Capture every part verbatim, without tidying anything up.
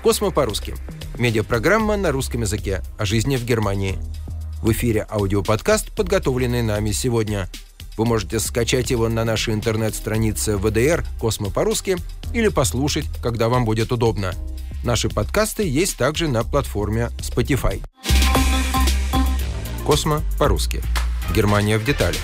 «Космо по-русски» – медиапрограмма на русском языке о жизни в Германии. В эфире аудиоподкаст, подготовленный нами сегодня. Вы можете скачать его на нашей интернет-странице вэ дэ эр «Космо по-русски» или послушать, когда вам будет удобно. Наши подкасты есть также на платформе Spotify. «Космо по-русски». Германия в деталях.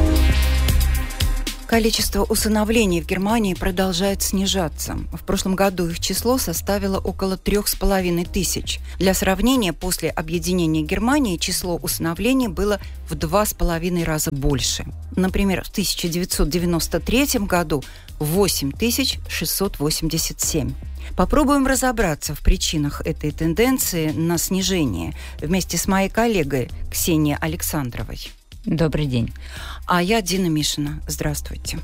Количество усыновлений в Германии продолжает снижаться. В прошлом году их число составило около трех с половиной тысяч. Для сравнения, после объединения Германии число усыновлений было в два с половиной раза больше. Например, в тысяча девятьсот девяносто третьем году восемь тысяч шестьсот восемьдесят семь. Попробуем разобраться в причинах этой тенденции на снижение вместе с моей коллегой Ксенией Александровой. Добрый день. А я Дина Мишина. Здравствуйте.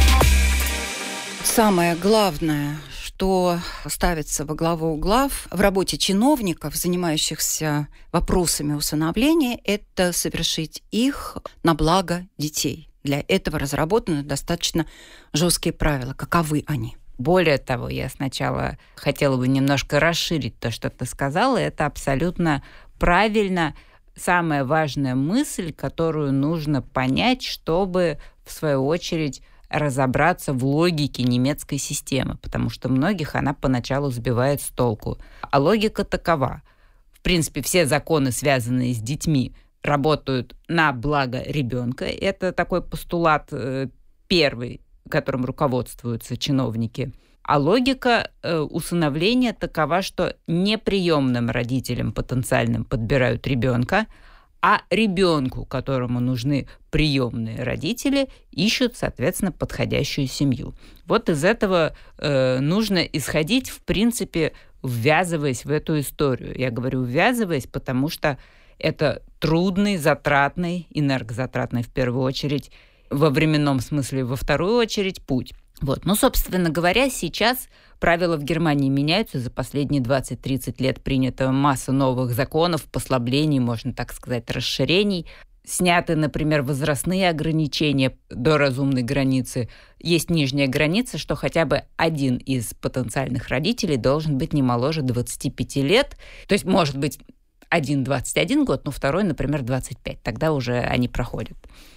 Самое главное, что ставится во главу угла в работе чиновников, занимающихся вопросами усыновления, это совершить их на благо детей. Для этого разработаны достаточно жесткие правила. Каковы они? Более того, я сначала хотела бы немножко расширить то, что ты сказала. Это абсолютно правильно. Самая важная мысль, которую нужно понять, чтобы, в свою очередь, разобраться в логике немецкой системы, потому что многих она поначалу сбивает с толку. А логика такова. В принципе, все законы, связанные с детьми, работают на благо ребенка. Это такой постулат первый, которым руководствуются чиновники. А логика э, усыновления такова, что неприемным родителям потенциальным подбирают ребенка, а ребенку, которому нужны приемные родители, ищут, соответственно, подходящую семью. Вот из этого э, нужно исходить, в принципе, ввязываясь в эту историю. Я говорю ввязываясь, потому что это трудный, затратный, энергозатратный в первую очередь, во временном смысле во вторую очередь путь. Вот. Ну, собственно говоря, сейчас правила в Германии меняются. За последние двадцать-тридцать лет принята масса новых законов, послаблений, можно так сказать, расширений. Сняты, например, возрастные ограничения до разумной границы. Есть нижняя граница, что хотя бы один из потенциальных родителей должен быть не моложе двадцати пяти лет. То есть, может быть, один двадцать один год, но второй, например, двадцать пять. Тогда уже они проходят.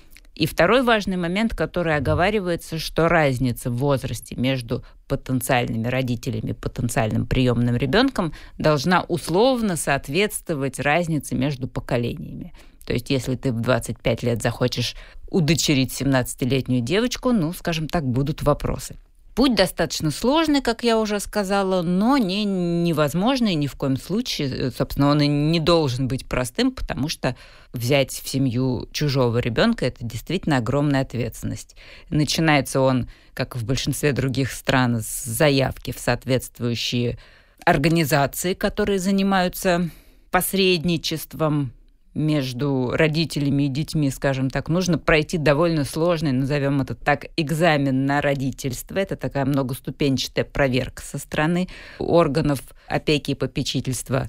И второй важный момент, который оговаривается, что разница в возрасте между потенциальными родителями и потенциальным приемным ребенком должна условно соответствовать разнице между поколениями. То есть, если ты в двадцать пять лет захочешь удочерить семнадцатилетнюю девочку, ну, скажем так, будут вопросы. Путь достаточно сложный, как я уже сказала, но не невозможный ни в коем случае. Собственно, он и не должен быть простым, потому что взять в семью чужого ребенка – это действительно огромная ответственность. Начинается он, как и в большинстве других стран, с заявки в соответствующие организации, которые занимаются посредничеством между родителями и детьми, скажем так. Нужно пройти довольно сложный, назовем это так, экзамен на родительство. Это такая многоступенчатая проверка со стороны органов опеки и попечительства.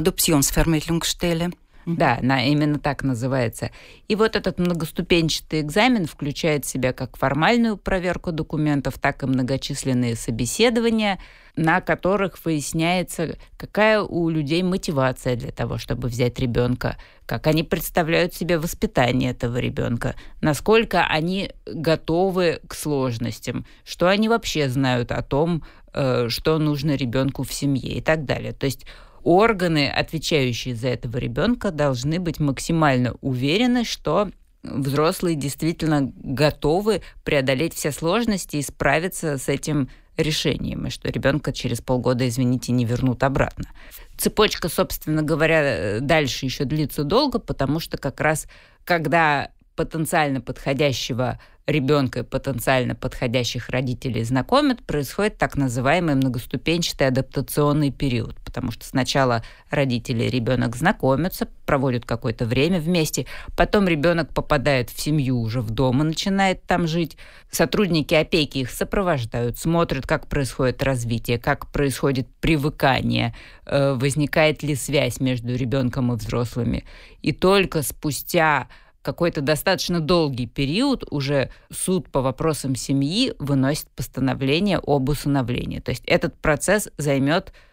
Adoptionsvermittlungsstelle. Да, она именно так называется. И вот этот многоступенчатый экзамен включает в себя как формальную проверку документов, так и многочисленные собеседования, на которых выясняется, какая у людей мотивация для того, чтобы взять ребенка, как они представляют себе воспитание этого ребенка, насколько они готовы к сложностям, что они вообще знают о том, что нужно ребенку в семье и так далее. То есть органы, отвечающие за этого ребенка, должны быть максимально уверены, что взрослые действительно готовы преодолеть все сложности и справиться с этим решением, и что ребенка через полгода, извините, не вернут обратно. Цепочка, собственно говоря, дальше еще длится долго, потому что как раз когда потенциально подходящего ребенка и потенциально подходящих родителей знакомят, происходит так называемый многоступенчатый адаптационный период, потому что сначала родители и ребенок знакомятся, проводят какое-то время вместе, потом ребенок попадает в семью уже в дом и начинает там жить. Сотрудники опеки их сопровождают, смотрят, как происходит развитие, как происходит привыкание, возникает ли связь между ребенком и взрослыми. И только спустя какой-то достаточно долгий период уже суд по вопросам семьи выносит постановление об усыновлении. То есть этот процесс займет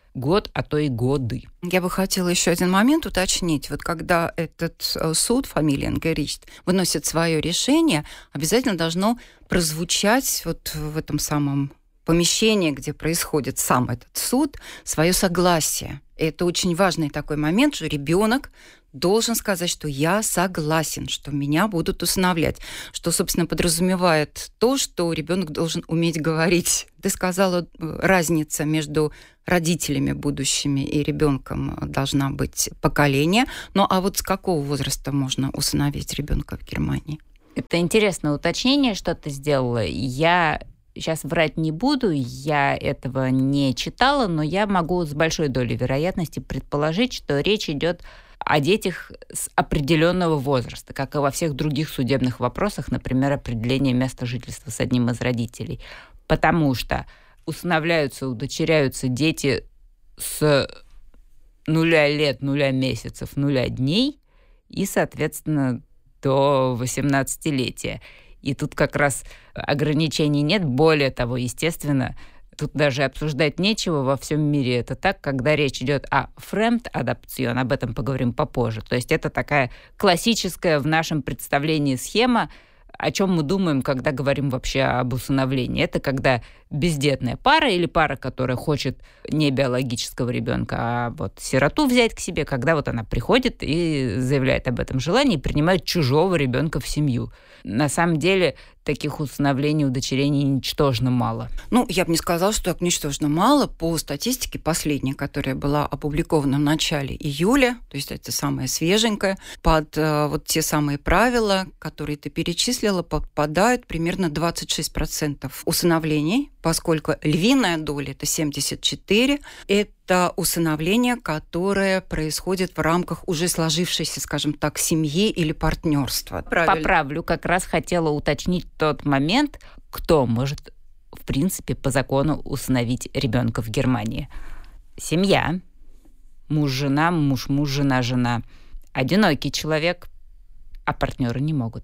год, а то и годы. Я бы хотела еще один момент уточнить. Вот когда этот суд, Familiengericht, выносит свое решение, обязательно должно прозвучать вот в этом самом помещении, где происходит сам этот суд, свое согласие. И это очень важный такой момент, что ребенок должен сказать, что я согласен, что меня будут усыновлять, что, собственно, подразумевает то, что ребенок должен уметь говорить. Ты сказала, разница между родителями будущими и ребенком должна быть поколение. Ну а вот с какого возраста можно усыновить ребенка в Германии? Это интересное уточнение, что ты сделала. Я сейчас врать не буду, я этого не читала, но я могу с большой долей вероятности предположить, что речь идет о детях с определенного возраста, как и во всех других судебных вопросах, например, определение места жительства с одним из родителей. Потому что усыновляются, удочеряются дети с нуля лет, нуля месяцев, нуля дней и, соответственно, до восемнадцатилетия. И тут как раз ограничений нет. Более того, естественно, тут даже обсуждать нечего, во всем мире это так, когда речь идет о фремд-адопцион, об этом поговорим попозже. То есть это такая классическая в нашем представлении схема, о чем мы думаем, когда говорим вообще об усыновлении. Это когда бездетная пара или пара, которая хочет не биологического ребенка, а вот сироту взять к себе, когда вот она приходит и заявляет об этом желании, и принимает чужого ребенка в семью. На самом деле таких усыновлений, удочерений ничтожно мало. Ну, я бы не сказала, что так ничтожно мало. По статистике последней, которая была опубликована в начале июля, то есть это самое свеженькое, под э, вот те самые правила, которые ты перечислила, попадают примерно двадцать шесть процентов усыновлений, поскольку львиная доля, это семьдесят четыре процента, это усыновление, которое происходит в рамках уже сложившейся, скажем так, семьи или партнерства. Правильно. Поправлю, как раз хотела уточнить тот момент, кто может, в принципе, по закону усыновить ребенка в Германии. Семья, муж-жена, муж-муж, жена-жена. Одинокий человек, а партнеры не могут.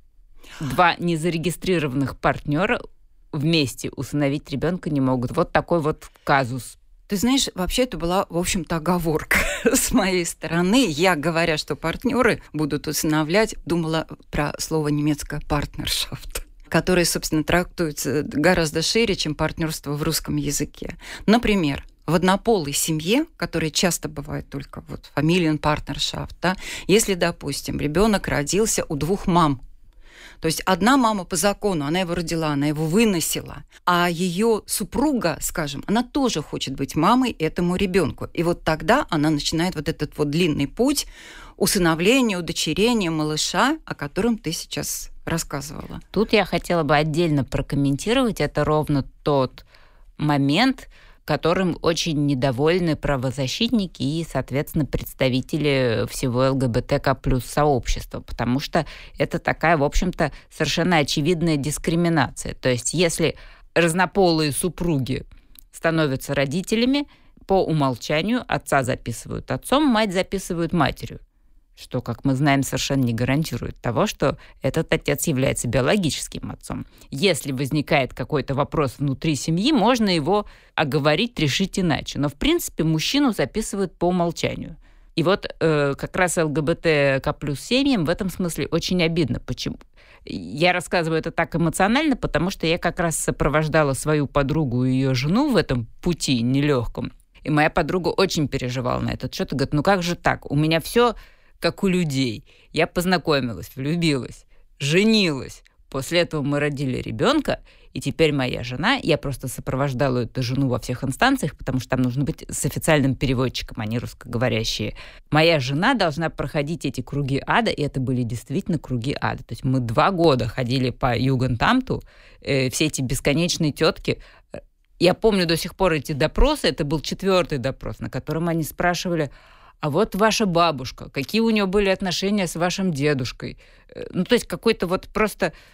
Два незарегистрированных партнера вместе усыновить ребенка не могут. Вот такой вот казус. Ты знаешь, вообще это была, в общем-то, оговорка с моей стороны. Я, говоря, что партнеры будут усыновлять, думала про слово немецкое «партнершафт», которое, собственно, трактуется гораздо шире, чем партнерство в русском языке. Например, в однополой семье, которая часто бывает только вот Familienpartnerschaft, да, если, допустим, ребенок родился у двух мам, то есть одна мама по закону, она его родила, она его выносила, а ее супруга, скажем, она тоже хочет быть мамой этому ребенку. И вот тогда она начинает вот этот вот длинный путь усыновления, удочерения малыша, о котором ты сейчас рассказывала. Тут я хотела бы отдельно прокомментировать, это ровно тот момент, которым очень недовольны правозащитники и, соответственно, представители всего эл гэ бэ тэ ка плюс сообщества, потому что это такая, в общем-то, совершенно очевидная дискриминация. То есть если разнополые супруги становятся родителями, по умолчанию отца записывают отцом, мать записывают матерью, что, как мы знаем, совершенно не гарантирует того, что этот отец является биологическим отцом. Если возникает какой-то вопрос внутри семьи, можно его оговорить, решить иначе. Но, в принципе, мужчину записывают по умолчанию. И вот э, как раз эл гэ бэ тэ ка плюс семьям в этом смысле очень обидно. Почему? Я рассказываю это так эмоционально, потому что я как раз сопровождала свою подругу и ее жену в этом пути нелегком. И моя подруга очень переживала на этот счет и говорит, ну как же так? У меня все как у людей. Я познакомилась, влюбилась, женилась. После этого мы родили ребенка, и теперь моя жена, я просто сопровождала эту жену во всех инстанциях, потому что там нужно быть с официальным переводчиком, они русскоговорящие. Моя жена должна проходить эти круги ада, и это были действительно круги ада. То есть мы два года ходили по Югентамту, э, все эти бесконечные тетки. Я помню до сих пор эти допросы, это был четвертый допрос, на котором они спрашивали, а вот ваша бабушка, какие у нее были отношения с вашим дедушкой? Ну, то есть какой-то вот просто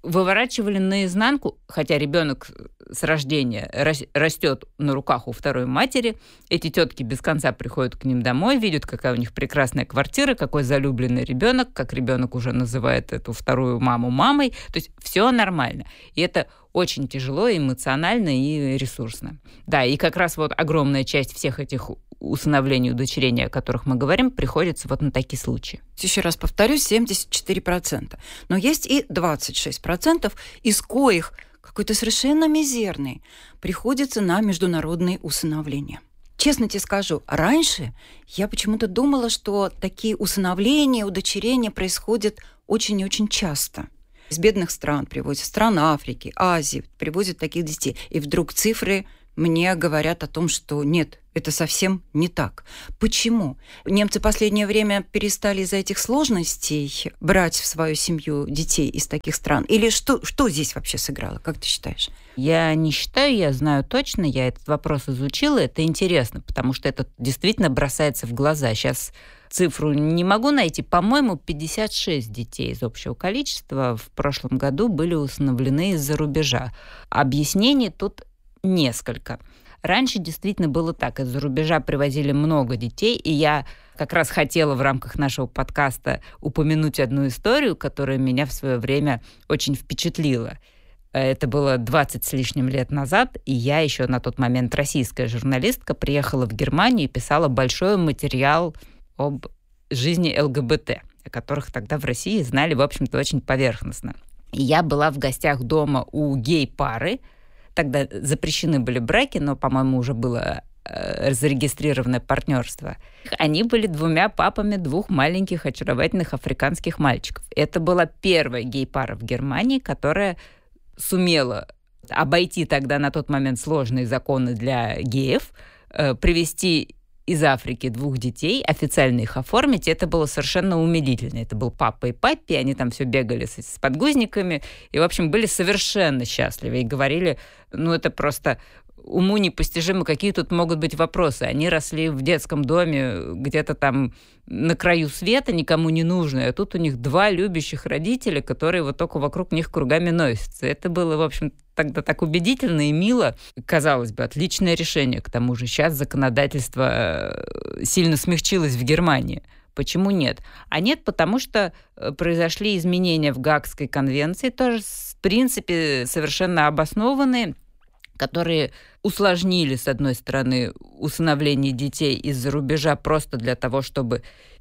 выворачивали наизнанку, хотя ребенок с рождения растет на руках у второй матери. Эти тетки без конца приходят к ним домой, видят, какая у них прекрасная квартира, какой залюбленный ребенок, как ребенок уже называет эту вторую маму мамой. То есть все нормально. И это очень тяжело, эмоционально и ресурсно. Да, и как раз вот огромная часть всех этих усыновлений, удочерения, о которых мы говорим, приходится вот на такие случаи. Еще раз повторюсь, семьдесят четыре процента. Но есть и двадцать шесть процентов, из коих какой-то совершенно мизерный приходится на международные усыновления. Честно тебе скажу, раньше я почему-то думала, что такие усыновления, удочерения происходят очень и очень часто. Из бедных стран привозят, стран Африки, Азии, привозят таких детей. И вдруг цифры мне говорят о том, что нет, это совсем не так. Почему? Немцы в последнее время перестали из-за этих сложностей брать в свою семью детей из таких стран? Или что, что здесь вообще сыграло? Как ты считаешь? Я не считаю, я знаю точно, я этот вопрос изучила, это интересно, потому что это действительно бросается в глаза. Сейчас цифру не могу найти. По-моему, пятьдесят шесть детей из общего количества в прошлом году были усыновлены из-за рубежа. Объяснений тут несколько. Раньше действительно было так. Из-за рубежа привозили много детей, и я как раз хотела в рамках нашего подкаста упомянуть одну историю, которая меня в свое время очень впечатлила. Это было двадцать с лишним лет назад, и я еще на тот момент российская журналистка приехала в Германию и писала большой материал об жизни ЛГБТ, о которых тогда в России знали, в общем-то, очень поверхностно. И я была в гостях дома у гей-пары. Тогда запрещены были браки, но, по-моему, уже было э, зарегистрированное партнерство. Они были двумя папами двух маленьких очаровательных африканских мальчиков. Это была первая гей-пара в Германии, которая сумела обойти тогда на тот момент сложные законы для геев, э, привести из Африки двух детей, официально их оформить. Это было совершенно умилительно. Это был папа и папи, они там все бегали с, с подгузниками, и, в общем, были совершенно счастливы. И говорили, ну, это просто уму непостижимо, какие тут могут быть вопросы. Они росли в детском доме, где-то там на краю света, никому не нужные, а тут у них два любящих родителя, которые вот только вокруг них кругами носятся. Это было, в общем, тогда так убедительно и мило. Казалось бы, отличное решение. К тому же сейчас законодательство сильно смягчилось в Германии. Почему нет? А нет, потому что произошли изменения в Гаагской конвенции, тоже, в принципе, совершенно обоснованные, которые усложнили, с одной стороны, усыновление детей из-за рубежа просто для того, чтобы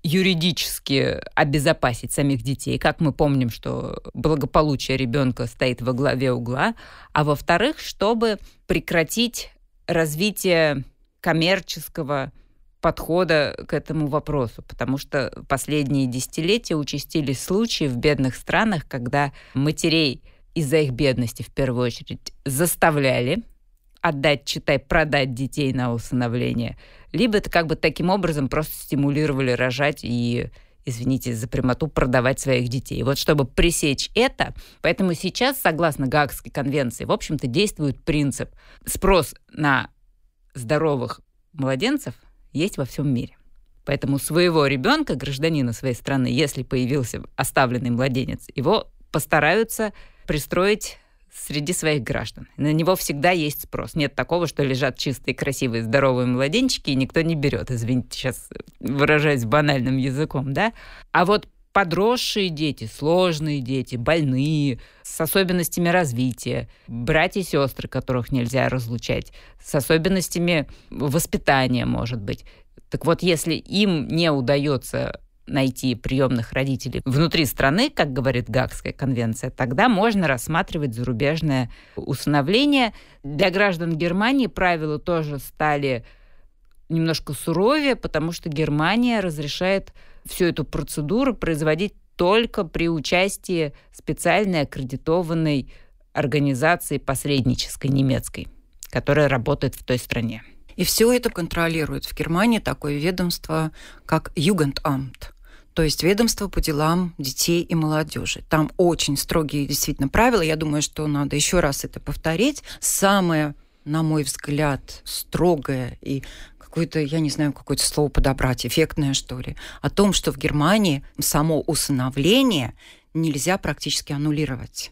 юридически обезопасить самих детей. Как мы помним, что благополучие ребенка стоит во главе угла. А во-вторых, чтобы прекратить развитие коммерческого подхода к этому вопросу, потому что последние десятилетия участились случаи в бедных странах, когда матерей из-за их бедности, в первую очередь, заставляли отдать, читай, продать детей на усыновление, либо это как бы таким образом просто стимулировали рожать и, извините за прямоту, продавать своих детей. Вот чтобы пресечь это, поэтому сейчас, согласно Гаагской конвенции, в общем-то, действует принцип: спрос на здоровых младенцев есть во всем мире. Поэтому своего ребенка, гражданина своей страны, если появился оставленный младенец, его постараются пристроить среди своих граждан. На него всегда есть спрос. Нет такого, что лежат чистые, красивые, здоровые младенчики, и никто не берет. Извините, сейчас выражаюсь банальным языком, да? А вот подросшие дети, сложные дети, больные, с особенностями развития, братья и сестры, которых нельзя разлучать, с особенностями воспитания, может быть. Так вот, если им не удается найти приемных родителей внутри страны, как говорит Гаагская конвенция, тогда можно рассматривать зарубежное усыновление. Для граждан Германии правила тоже стали немножко суровее, потому что Германия разрешает всю эту процедуру производить только при участии специальной аккредитованной организации посреднической немецкой, которая работает в той стране. И все это контролирует в Германии такое ведомство, как Югендамт, то есть ведомство по делам детей и молодежи. Там очень строгие действительно правила. Я думаю, что надо еще раз это повторить. Самое, на мой взгляд, строгое и какое-то, я не знаю, какое-то слово подобрать, эффектное, что ли, о том, что в Германии само усыновление нельзя практически аннулировать.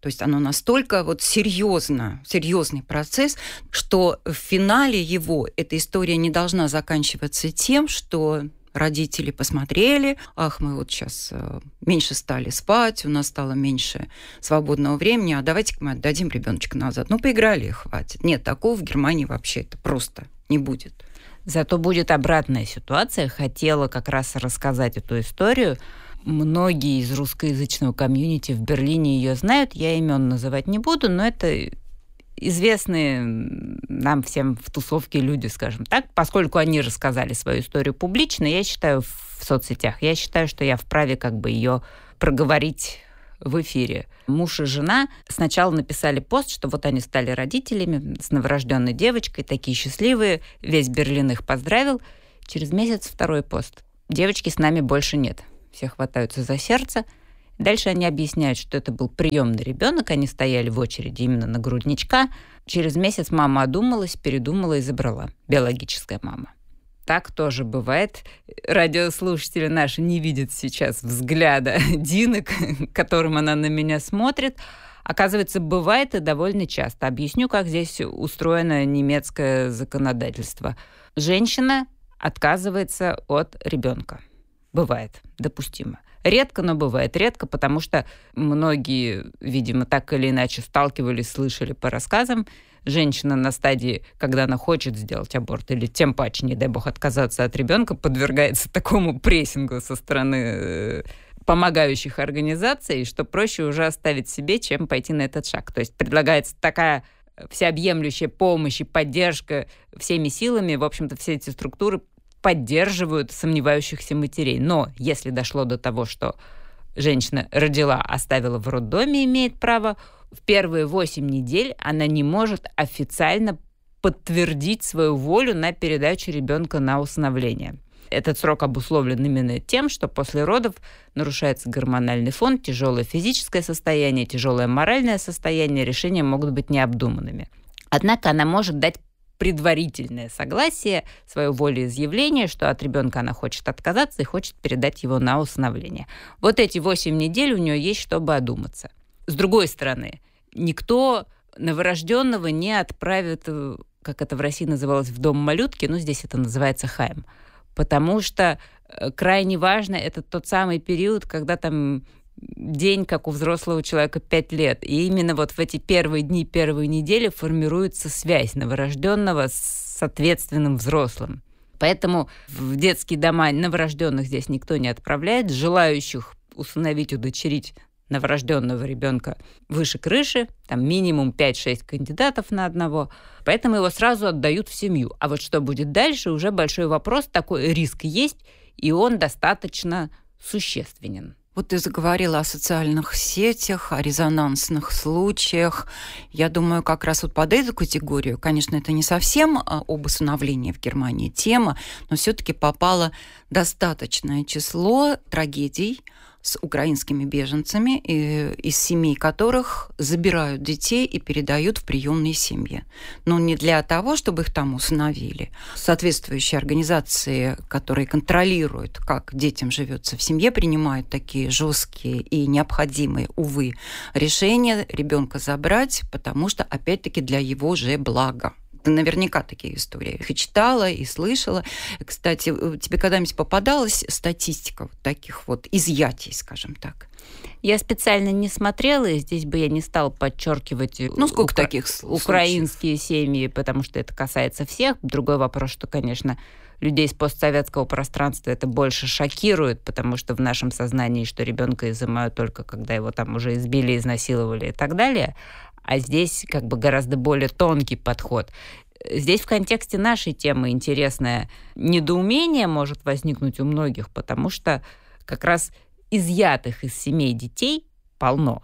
То есть оно настолько вот серьезно, серьезный процесс, что в финале его эта история не должна заканчиваться тем, что родители посмотрели, ах, мы вот сейчас меньше стали спать, у нас стало меньше свободного времени, а давайте-ка мы отдадим ребеночка назад. Ну, поиграли, хватит. Нет, такого в Германии вообще это просто не будет. Зато будет обратная ситуация. Хотела как раз рассказать эту историю. Многие из русскоязычного комьюнити в Берлине ее знают. Я имен называть не буду, но это известные нам всем в тусовке люди, скажем так. Поскольку они рассказали свою историю публично, я считаю, в соцсетях, я считаю, что я вправе как бы ее проговорить в эфире. Муж и жена сначала написали пост, что вот они стали родителями с новорожденной девочкой, такие счастливые, весь Берлин их поздравил. Через месяц второй пост. Девочки с нами больше нет. Все хватаются за сердце. Дальше они объясняют, что это был приемный ребенок, они стояли в очереди именно на грудничка. Через месяц мама одумалась, передумала и забрала. Биологическая мама. Так тоже бывает. Радиослушатели наши не видят сейчас взгляда Дины, которым она на меня смотрит. Оказывается, бывает и довольно часто. Объясню, как здесь устроено немецкое законодательство. Женщина отказывается от ребенка. Бывает, допустимо. Редко, но бывает. Редко, потому что многие, видимо, так или иначе сталкивались, слышали по рассказам. Женщина на стадии, когда она хочет сделать аборт, или тем паче, не дай бог, отказаться от ребенка, подвергается такому прессингу со стороны помогающих организаций, что проще уже оставить себе, чем пойти на этот шаг. То есть предлагается такая всеобъемлющая помощь и поддержка всеми силами. В общем-то, все эти структуры поддерживают сомневающихся матерей. Но если дошло до того, что женщина родила, оставила в роддоме, имеет право, в первые восемь недель она не может официально подтвердить свою волю на передачу ребенка на усыновление. Этот срок обусловлен именно тем, что после родов нарушается гормональный фон, тяжелое физическое состояние, тяжелое моральное состояние, решения могут быть необдуманными. Однако она может дать предварительное согласие, свое волеизъявление, что от ребенка она хочет отказаться и хочет передать его на усыновление. Вот эти восемь недель у нее есть, чтобы одуматься. С другой стороны, никто новорожденного не отправит, как это в России называлось, в дом малютки, ну, здесь это называется хайм, потому что крайне важно, это тот самый период, когда там день, как у взрослого человека, пять лет. И именно вот в эти первые дни, первые недели формируется связь новорожденного с ответственным взрослым. Поэтому в детские дома новорожденных здесь никто не отправляет. Желающих усыновить, удочерить новорожденного ребенка выше крыши, там минимум пять-шесть кандидатов на одного, поэтому его сразу отдают в семью. А вот что будет дальше, уже большой вопрос, такой риск есть, и он достаточно существенен. Вот ты заговорила о социальных сетях, о резонансных случаях. Я думаю, как раз вот под эту категорию, конечно, это не совсем об усыновлении в Германии тема, но все-таки попало достаточное число трагедий с украинскими беженцами, из семей которых забирают детей и передают в приемные семьи. Но не для того, чтобы их там усыновили. Соответствующие организации, которые контролируют, как детям живется в семье, принимают такие жесткие и необходимые, увы, решения ребенка забрать, потому что, опять-таки, для его же блага. Ты наверняка такие истории их и читала, и слышала. Кстати, тебе когда-нибудь попадалась статистика вот таких вот изъятий, скажем так? Я специально не смотрела, и здесь бы я не стала подчеркивать ну, сколько укра- таких украинские семьи, потому что это касается всех. Другой вопрос, что, конечно, людей из постсоветского пространства это больше шокирует, потому что в нашем сознании, что ребенка изымают только когда его там уже избили, изнасиловали и так далее. А здесь как бы гораздо более тонкий подход. Здесь в контексте нашей темы интересное недоумение может возникнуть у многих, потому что как раз изъятых из семей детей полно.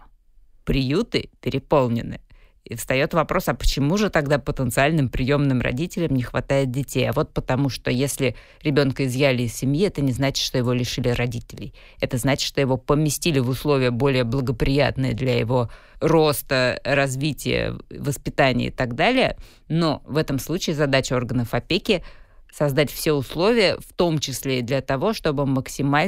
Приюты переполнены. И встает вопрос, а почему же тогда потенциальным приемным родителям не хватает детей? А вот потому, что если ребенка изъяли из семьи, это не значит, что его лишили родителей. Это значит, что его поместили в условия более благоприятные для его роста, развития, воспитания и так далее. Но в этом случае задача органов опеки создать все условия, в том числе и для того, чтобы максимально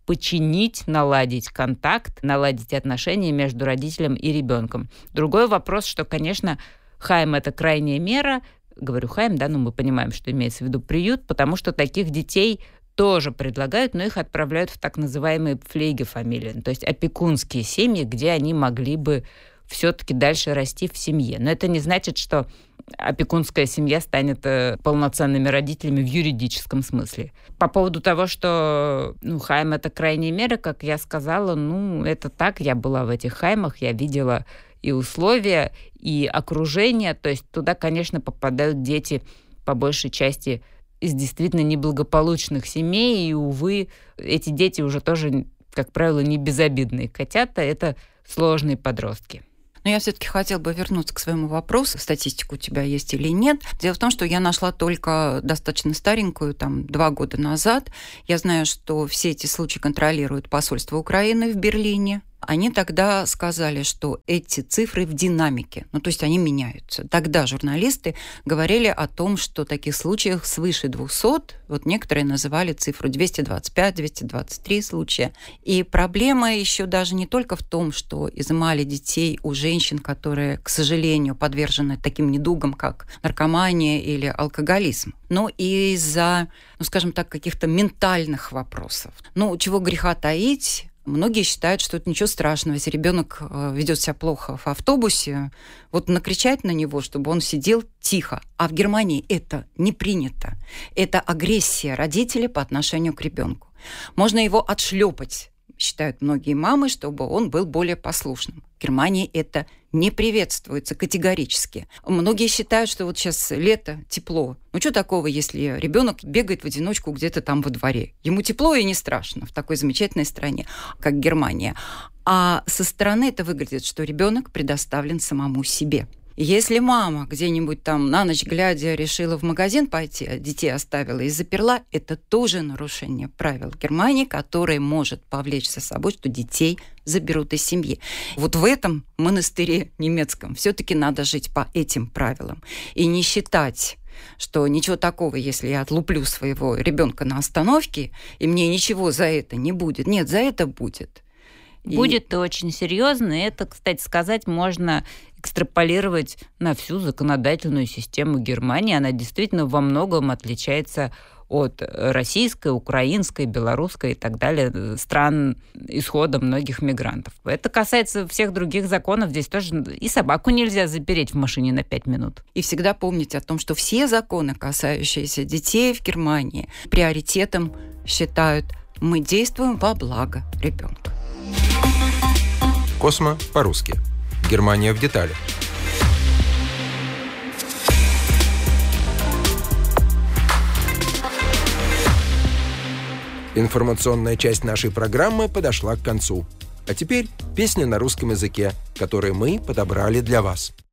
починить, наладить контакт, наладить отношения между родителем и ребенком. Другой вопрос, что, конечно, хайм – это крайняя мера. Говорю хайм, да, но мы понимаем, что имеется в виду приют, потому что таких детей тоже предлагают, но их отправляют в так называемые пфлейгефамилии, то есть опекунские семьи, где они могли бы все-таки дальше расти в семье. Но это не значит, что опекунская семья станет полноценными родителями в юридическом смысле. По поводу того, что ну, хайм – это крайняя мера, как я сказала, ну, это так. Я была в этих хаймах, я видела и условия, и окружение. То есть туда, конечно, попадают дети по большей части из действительно неблагополучных семей. И, увы, эти дети уже тоже, как правило, не безобидные котята. Это сложные подростки. Но я все-таки хотела бы вернуться к своему вопросу, статистика у тебя есть или нет. Дело в том, что я нашла только достаточно старенькую, там, два года назад. Я знаю, что все эти случаи контролирует посольство Украины в Берлине. Они тогда сказали, что эти цифры в динамике, ну, то есть они меняются. Тогда журналисты говорили о том, что таких случаев свыше двухсот, вот некоторые называли цифру двести двадцать пять - двести двадцать три случая. И проблема еще даже не только в том, что изымали детей у женщин, которые, к сожалению, подвержены таким недугам, как наркомания или алкоголизм, но и из-за, ну, скажем так, каких-то ментальных вопросов. Ну, чего греха таить. Многие считают, что это ничего страшного, если ребенок ведет себя плохо в автобусе, вот накричать на него, чтобы он сидел тихо. А в Германии это не принято. Это агрессия родителей по отношению к ребенку. Можно его отшлепать, считают многие мамы, чтобы он был более послушным. В Германии это не приветствуется категорически. Многие считают, что вот сейчас лето, тепло. Ну что такого, если ребенок бегает в одиночку где-то там во дворе? Ему тепло и не страшно в такой замечательной стране, как Германия. А со стороны это выглядит, что ребенок предоставлен самому себе. Если мама где-нибудь там на ночь глядя решила в магазин пойти, а детей оставила и заперла, это тоже нарушение правил Германии, которое может повлечь за собой, что детей заберут из семьи. Вот в этом монастыре немецком все-таки надо жить по этим правилам и не считать, что ничего такого, если я отлуплю своего ребенка на остановке, и мне ничего за это не будет. Нет, за это будет. Будет и... очень серьезно. И это, кстати сказать, можно экстраполировать на всю законодательную систему Германии. Она действительно во многом отличается от российской, украинской, белорусской и так далее стран исхода многих мигрантов. Это касается всех других законов. Здесь тоже и собаку нельзя запереть в машине на пять минут. И всегда помните о том, что все законы, касающиеся детей в Германии, приоритетом считают: мы действуем во благо ребенка. Космо по-русски. Германия в деталях. Информационная часть нашей программы подошла к концу. А теперь песня на русском языке, которую мы подобрали для вас.